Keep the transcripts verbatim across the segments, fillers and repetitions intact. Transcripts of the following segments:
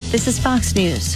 This is Fox News.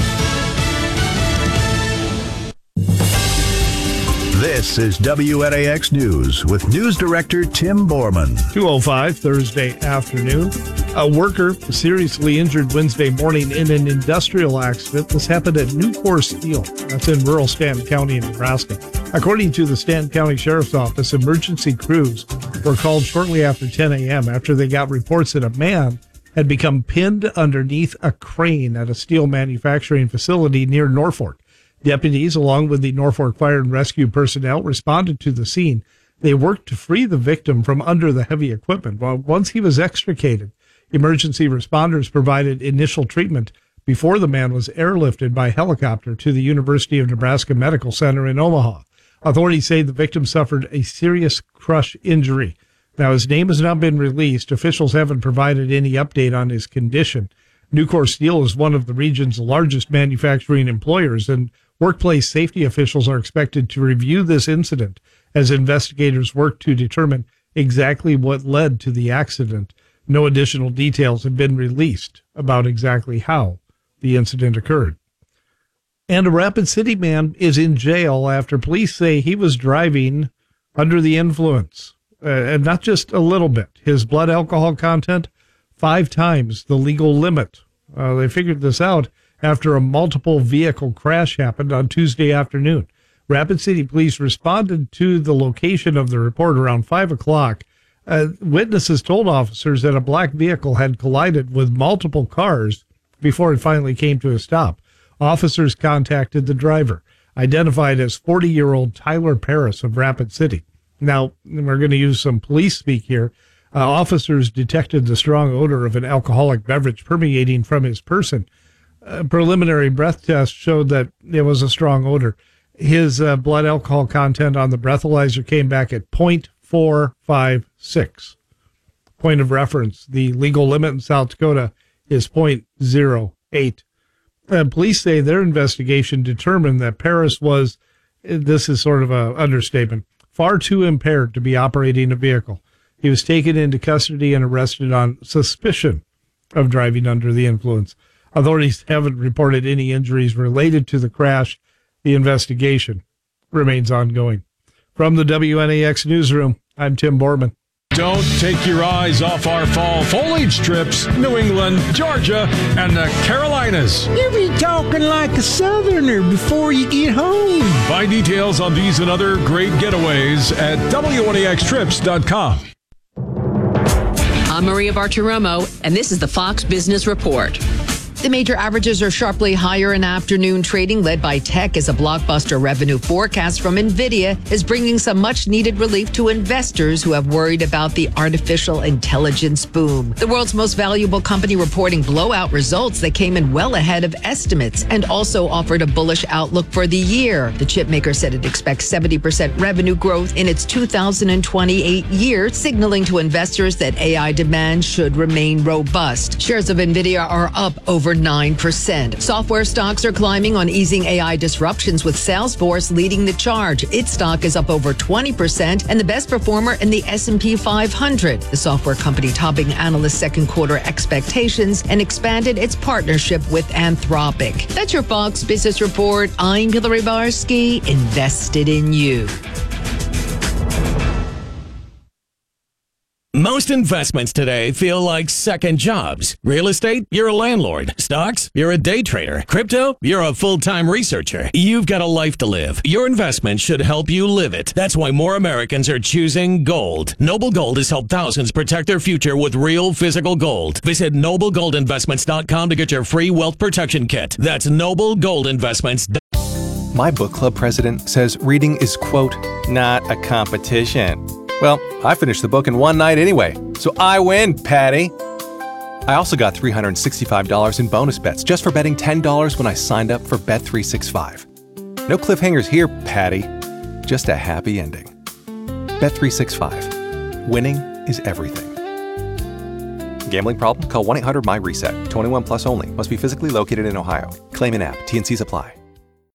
This is W N A X News with News Director Tim Borman. two oh five Thursday afternoon. A worker seriously injured Wednesday morning in an industrial accident. This happened at Nucor Steel. That's in rural Stanton County in Nebraska. According to the Stanton County Sheriff's Office, emergency crews were called shortly after ten a.m. after they got reports that a man had become pinned underneath a crane at a steel manufacturing facility near Norfolk. Deputies, along with the Norfolk Fire and Rescue personnel, responded to the scene. They worked to free the victim from under the heavy equipment. Well, once he was extricated, emergency responders provided initial treatment before the man was airlifted by helicopter to the University of Nebraska Medical Center in Omaha. Authorities say the victim suffered a serious crush injury. Now, his name has not been released. Officials haven't provided any update on his condition. Nucor Steel is one of the region's largest manufacturing employers, and workplace safety officials are expected to review this incident as investigators work to determine exactly what led to the accident. No additional details have been released about exactly how the incident occurred. And a Rapid City man is in jail after police say he was driving under the influence, uh, and not just a little bit. His blood alcohol content, five times the legal limit. Uh, they figured this out after a multiple vehicle crash happened on Tuesday afternoon. Rapid City Police responded to the location of the report around five o'clock. Uh, witnesses told officers that a black vehicle had collided with multiple cars before it finally came to a stop. Officers contacted the driver, identified as forty-year-old Tyler Paris of Rapid City. Now, we're going to use some police speak here. Uh, officers detected the strong odor of an alcoholic beverage permeating from his person. A preliminary breath test showed that there was a strong odor. His uh, blood alcohol content on the breathalyzer came back at point four five six. Point of reference, the legal limit in South Dakota is point zero eight. Uh, police say their investigation determined that Paris was, this is sort of an understatement, far too impaired to be operating a vehicle. He was taken into custody and arrested on suspicion of driving under the influence. Authorities haven't reported any injuries related to the crash. The investigation remains ongoing. From the W N A X newsroom, I'm Tim Borman. Don't take your eyes off our fall foliage trips. New England, Georgia, and the Carolinas. You be talking like a southerner before you get home. Find details on these and other great getaways at W N A X trips dot com. I'm Maria Bartiromo, and this is the Fox Business Report. The major averages are sharply higher in afternoon trading, led by tech, as a blockbuster revenue forecast from NVIDIA is bringing some much-needed relief to investors who have worried about the artificial intelligence boom. The world's most valuable company reporting blowout results that came in well ahead of estimates and also offered a bullish outlook for the year. The chipmaker said it expects seventy percent revenue growth in its two thousand twenty-eight year, signaling to investors that A I demand should remain robust. Shares of NVIDIA are up over nine percent. Software stocks are climbing on easing A I disruptions, with Salesforce leading the charge. Its stock is up over twenty percent and the best performer in the S and P five hundred. The software company topping analyst second quarter expectations and expanded its partnership with Anthropic. That's your Fox Business Report. I'm Hillary Barsky, invested in you. Most investments today feel like second jobs. Real estate, you're a landlord. Stocks, you're a day trader. Crypto, you're a full-time researcher. You've got a life to live. Your investment should help you live it. That's why more Americans are choosing gold. Noble Gold has helped thousands protect their future with real physical gold. Visit noble gold investments dot com to get your free wealth protection kit. That's noble gold investments dot com. My book club president says reading is, quote, not a competition. Well, I finished the book in one night anyway, so I win, Patty. I also got three hundred sixty-five dollars in bonus bets just for betting ten dollars when I signed up for Bet three sixty-five. No cliffhangers here, Patty. Just a happy ending. Bet three sixty-five. Winning is everything. Gambling problem? Call one eight hundred M Y RESET. twenty-one plus only. Must be physically located in Ohio. Claim in app. T and C's apply.